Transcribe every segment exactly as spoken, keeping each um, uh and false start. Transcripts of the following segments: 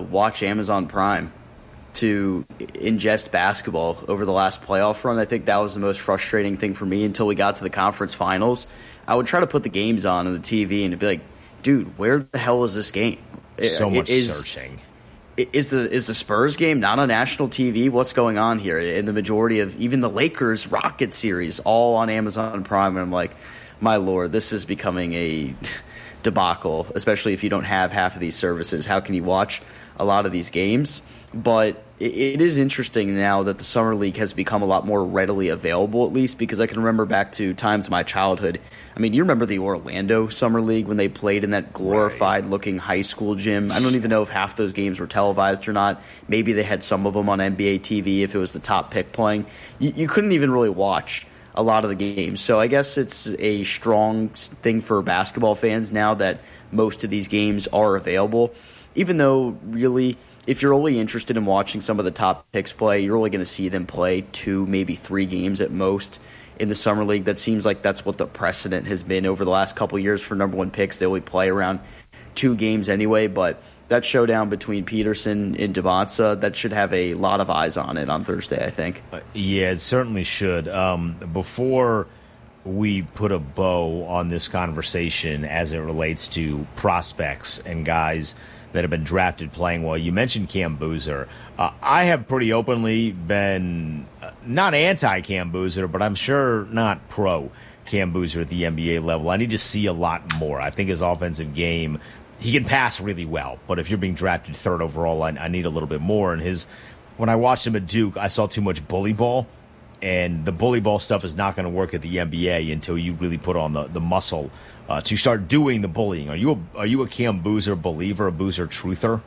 watch Amazon Prime to ingest basketball over the last playoff run. I think that was the most frustrating thing for me until we got to the conference finals. I would try to put the games on on the T V and it'd be like, dude, where the hell is this game? So much is, searching. Is the is the Spurs game not on national T V? What's going on here? And the majority of even the Lakers Rocket series all on Amazon Prime. And I'm like, my lord, this is becoming a debacle, especially if you don't have half of these services. How can you watch a lot of these games? But it, it is interesting now that the Summer League has become a lot more readily available, at least, because I can remember back to times of my childhood. I mean, you remember the Orlando Summer League when they played in that glorified-looking high school gym? I don't even know if half those games were televised or not. Maybe they had some of them on N B A T V if it was the top pick playing. You, you couldn't even really watch a lot of the games. So I guess it's a strong thing for basketball fans now that most of these games are available, even though really if you're only interested in watching some of the top picks play, you're only going to see them play two, maybe three games at most in the Summer League. That seems like that's what the precedent has been over the last couple of years for number one picks. They only play around two games anyway, but that showdown between Peterson and Devonsa, that should have a lot of eyes on it on Thursday, I think. Uh, yeah, it certainly should. Um, before we put a bow on this conversation as it relates to prospects and guys that have been drafted playing well, you mentioned Cam Boozer. Uh, I have pretty openly been uh, not anti-Cam Boozer, but I'm sure not pro Cam Boozer at the N B A level. I need to see a lot more. I think his offensive game, he can pass really well, but if you're being drafted third overall, I, I need a little bit more. And his, when I watched him at Duke, I saw too much bully ball, and the bully ball stuff is not going to work at the N B A until you really put on the, the muscle uh, to start doing the bullying. Are you a, are you a Cam Boozer believer, a Boozer truther?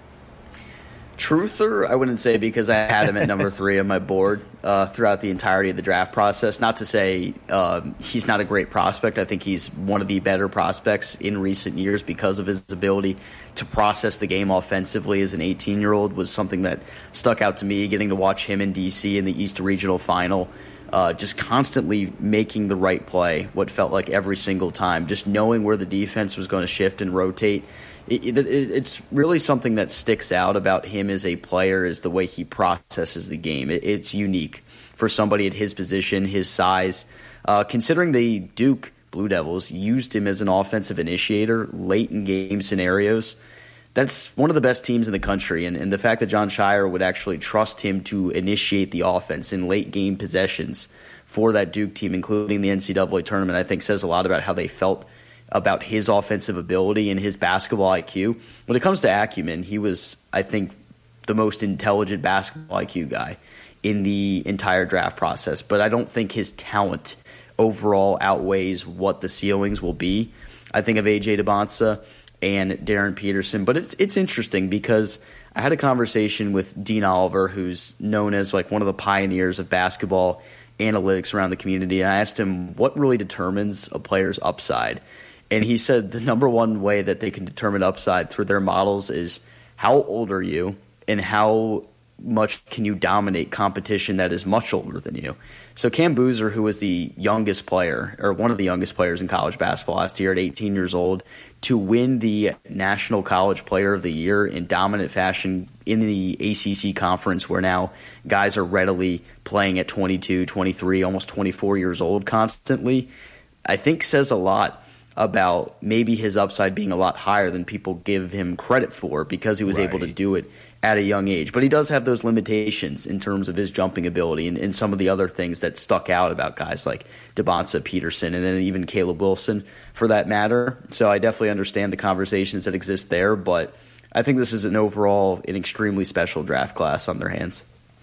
Truther, I wouldn't say, because I had him at number three on my board uh, throughout the entirety of the draft process. Not to say um, he's not a great prospect. I think he's one of the better prospects in recent years because of his ability to process the game offensively as an eighteen-year-old was something that stuck out to me, getting to watch him in D C in the East Regional Final, uh, just constantly making the right play, what felt like every single time, just knowing where the defense was going to shift and rotate. It, it, it's really something that sticks out about him as a player is the way he processes the game. It, it's unique for somebody at his position, his size. Uh, considering the Duke Blue Devils used him as an offensive initiator late in game scenarios, that's one of the best teams in the country. And, and the fact that John Shire would actually trust him to initiate the offense in late game possessions for that Duke team, including the N C double A tournament, I think says a lot about how they felt about his offensive ability and his basketball I Q. When it comes to acumen, he was, I think, the most intelligent basketball I Q guy in the entire draft process. But I don't think his talent overall outweighs what the ceilings will be. I think of A J Debonsa and Darren Peterson. But it's it's interesting because I had a conversation with Dean Oliver, who's known as like one of the pioneers of basketball analytics around the community. And I asked him what really determines a player's upside. And he said the number one way that they can determine upside through their models is how old are you and how much can you dominate competition that is much older than you. So Cam Boozer, who was the youngest player, or one of the youngest players in college basketball last year at eighteen years old, to win the National College Player of the Year in dominant fashion in the A C C conference, where now guys are readily playing at twenty-two, twenty-three, almost twenty-four years old constantly, I think says a lot about maybe his upside being a lot higher than people give him credit for because he was right. able to do it at a young age. But he does have those limitations in terms of his jumping ability and, and some of the other things that stuck out about guys like Debonsa, Peterson, and then even Caleb Wilson for that matter. So I definitely understand the conversations that exist there, but I think this is an overall an extremely special draft class on their hands.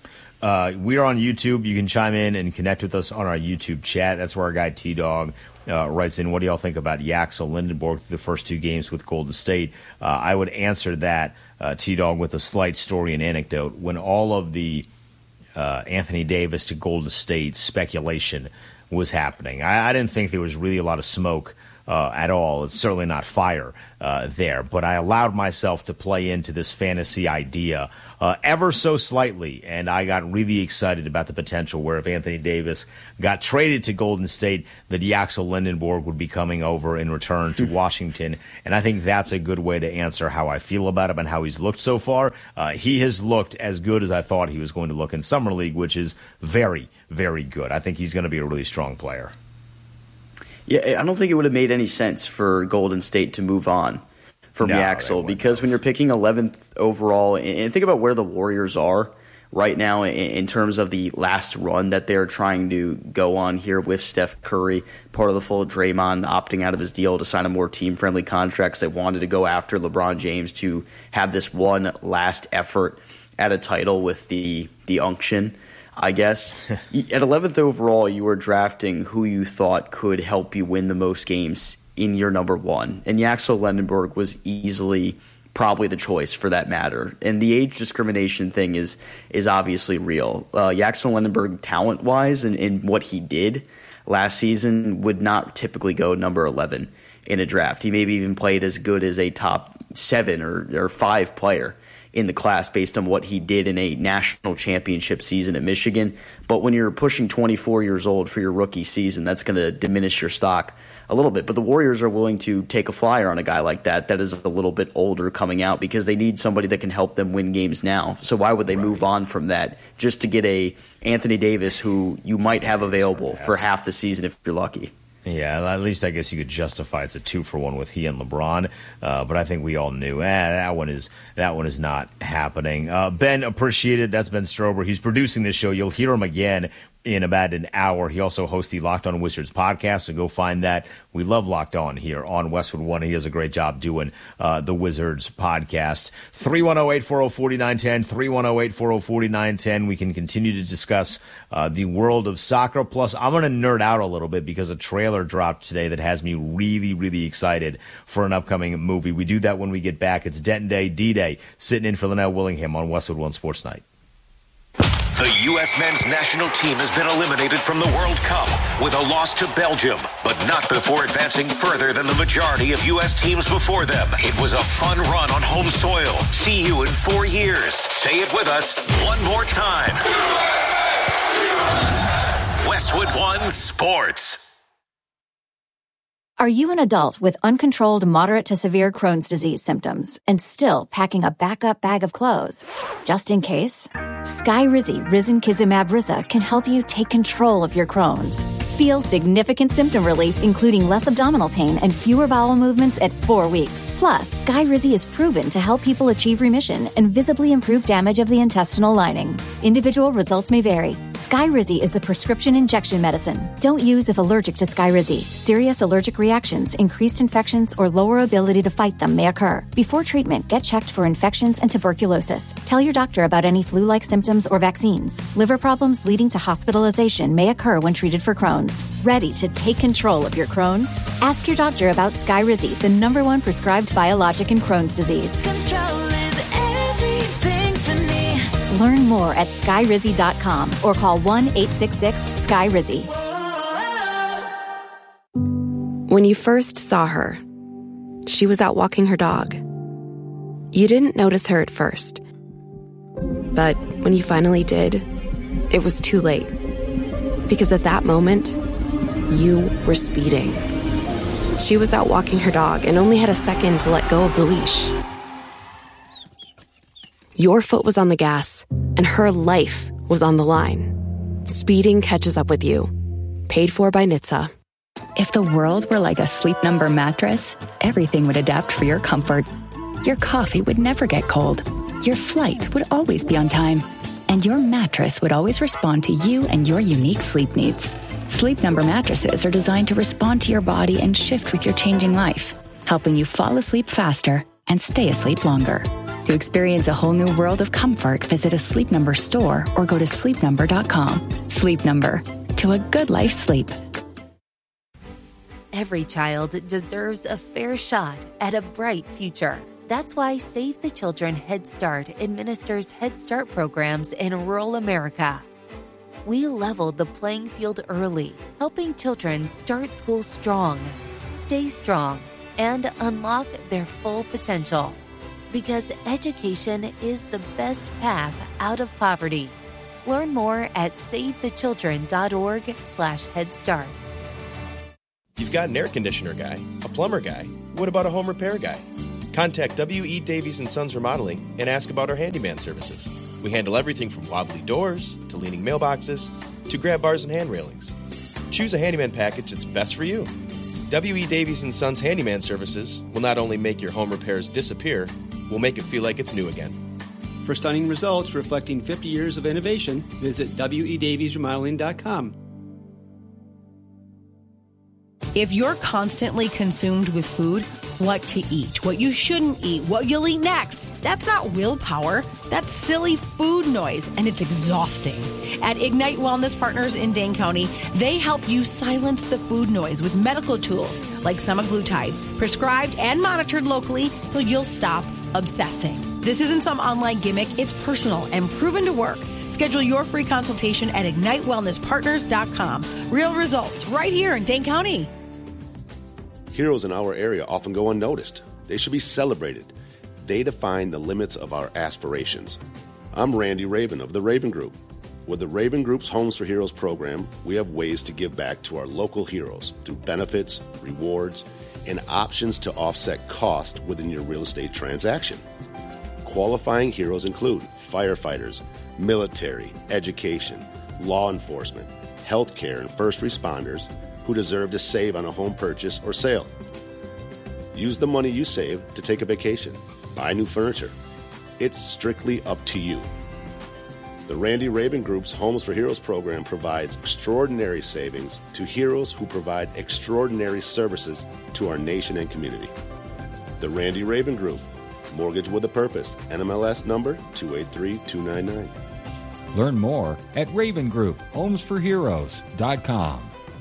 Uh, we are on YouTube. You can chime in and connect with us on our YouTube chat. That's where our guy T-Dog uh, writes in, what do y'all think about Yaxel Lindenborg through the first two games with Golden State? Uh, I would answer that, uh, T-Dog, with a slight story and anecdote. When all of the uh, Anthony Davis to Golden State speculation was happening, I, I didn't think there was really a lot of smoke uh, at all. It's certainly not fire uh, there. But I allowed myself to play into this fantasy idea uh, ever so slightly, and I got really excited about the potential where if Anthony Davis got traded to Golden State, that Yaxel Lendenborg would be coming over in return to Washington. And I think that's a good way to answer how I feel about him and how he's looked so far. Uh, he has looked as good as I thought he was going to look in Summer League, which is very, very good. I think he's going to be a really strong player. Yeah, I don't think it would have made any sense for Golden State to move on from No, Yaxel, they because wouldn't. when you're picking eleventh overall, and think about where the Warriors are right now in terms of the last run that they're trying to go on here with Steph Curry, part of the full Draymond opting out of his deal to sign a more team-friendly contract. They wanted to go after LeBron James to have this one last effort at a title with the the unction, I guess. At eleventh overall, you were drafting who you thought could help you win the most games in your number one. And Yaxel Lendenborg was easily probably the choice for that matter. And the age discrimination thing is is obviously real. Uh, Yaxel Lendenborg, talent-wise, and, and what he did last season would not typically go number eleven in a draft. He maybe even played as good as a top seven or, or five player in the class based on what he did in a national championship season at Michigan. But when you're pushing twenty-four years old for your rookie season, that's going to diminish your stock a little bit. But the Warriors are willing to take a flyer on a guy like that that is a little bit older coming out because they need somebody that can help them win games now. So why would they right. move on from that just to get a Anthony Davis who you might have available for half the season if you're lucky? Yeah, at least I guess you could justify it's a two for one with he and LeBron. Uh, but I think we all knew eh, that one is that one is not happening. Uh, Ben, appreciated. That's Ben Strober. He's producing this show. You'll hear him again in about an hour. He also hosts the Locked On Wizards podcast, so go find that. We love Locked On here on Westwood One. He does a great job doing uh, the Wizards podcast. three one zero, eight four zero, four nine one zero, three one zero, eight four zero, four nine one zero. We can continue to discuss uh, the world of soccer. Plus, I'm going to nerd out a little bit because a trailer dropped today that has me really, really excited for an upcoming movie. We do that when we get back. It's Denton Day, D-Day, sitting in for Linnell Willingham on Westwood One Sports Night. The U S men's national team has been eliminated from the World Cup with a loss to Belgium, but not before advancing further than the majority of U S teams before them. It was a fun run on home soil. See you in four years. Say it with us one more time. Westwood One Sports. Are you an adult with uncontrolled moderate to severe Crohn's disease symptoms and still packing a backup bag of clothes? Just in case? Skyrizi Risankizumab Riza can help you take control of your Crohn's. Feel significant symptom relief, including less abdominal pain and fewer bowel movements at four weeks. Plus, Skyrizi is proven to help people achieve remission and visibly improve damage of the intestinal lining. Individual results may vary. Skyrizi is a prescription injection medicine. Don't use if allergic to Skyrizi. Serious allergic reactions, increased infections, or lower ability to fight them may occur. Before treatment, get checked for infections and tuberculosis. Tell your doctor about any flu-like symptoms or vaccines. Liver problems leading to hospitalization may occur when treated for Crohn's. Ready to take control of your Crohn's? Ask your doctor about Skyrizi, the number one prescribed biologic in Crohn's disease. Control is everything to me. Learn more at skyrizi dot com or call one eight six six S K Y R I Z Y. When you first saw her, she was out walking her dog. You didn't notice her at first. But when you finally did, it was too late. Because at that moment, you were speeding. She was out walking her dog and only had a second to let go of the leash. Your foot was on the gas, and her life was on the line. Speeding catches up with you. Paid for by N H T S A. If the world were like a Sleep Number mattress, everything would adapt for your comfort. Your coffee would never get cold. Your flight would always be on time. And your mattress would always respond to you and your unique sleep needs. Sleep Number mattresses are designed to respond to your body and shift with your changing life, helping you fall asleep faster and stay asleep longer. To experience a whole new world of comfort, visit a Sleep Number store or go to sleep number dot com. Sleep Number. To a good life sleep. Every child deserves a fair shot at a bright future. That's why Save the Children Head Start administers Head Start programs in rural America. We leveled the playing field early, helping children start school strong. stay strong, and unlock their full potential. Because education is the best path out of poverty. Learn more at savethechildren.org slash Head Start. You've got an air conditioner guy, a plumber guy. What about a home repair guy? Contact W E. Davies and Sons Remodeling and ask about our handyman services. We handle everything from wobbly doors to leaning mailboxes to grab bars and hand railings. Choose a handyman package that's best for you. W E. Davies and Sons Handyman Services will not only make your home repairs disappear, we'll make it feel like it's new again. For stunning results reflecting fifty years of innovation, visit W E Davies Remodeling dot com. If you're constantly consumed with food, what to eat, what you shouldn't eat, what you'll eat next, that's not willpower. That's silly food noise, and it's exhausting. At Ignite Wellness Partners in Dane County, they help you silence the food noise with medical tools like semaglutide, prescribed and monitored locally so you'll stop obsessing. This isn't some online gimmick. It's personal and proven to work. Schedule your free consultation at ignite wellness partners dot com. Real results right here in Dane County. Heroes in our area often go unnoticed. They should be celebrated. They define the limits of our aspirations. I'm Randy Raven of the Raven Group. With the Raven Group's Homes for Heroes program, we have ways to give back to our local heroes through benefits, rewards, and options to offset cost within your real estate transaction. Qualifying heroes include firefighters, military, education, law enforcement, healthcare, and first responders who deserve to save on a home purchase or sale. Use the money you save to take a vacation, buy new furniture. It's strictly up to you. The Randy Raven Group's Homes for Heroes program provides extraordinary savings to heroes who provide extraordinary services to our nation and community. The Randy Raven Group, Mortgage with a Purpose, N M L S number two eight three two nine nine. Learn more at Raven Group Homes for Heroes dot com.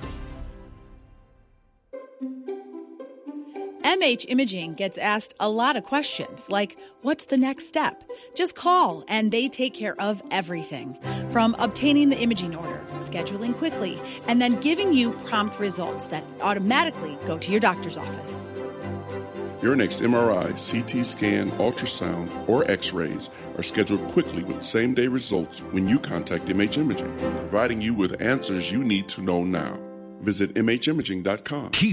M H Imaging gets asked a lot of questions, like, what's the next step? Just call, and they take care of everything. From obtaining the imaging order, scheduling quickly, and then giving you prompt results that automatically go to your doctor's office. Your next M R I, C T scan, ultrasound, or X-rays are scheduled quickly with same-day results when you contact M H Imaging, providing you with answers you need to know now. Visit M H imaging dot com.